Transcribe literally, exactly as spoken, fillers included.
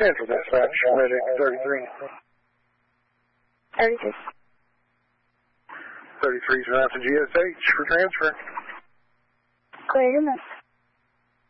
Central Dispatch, Medic thirty-three. thirty-three. thirty-three is out to G S H for transfer. Clear your miss.